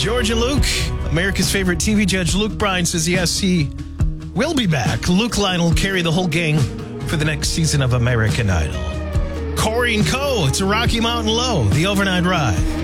Georgia Luke, America's favorite TV judge, Luke Bryan, says yes, he will be back. Luke Lionel will carry the whole gang for the next season of American Idol. Corey and Co., it's a Rocky Mountain Low, the overnight ride.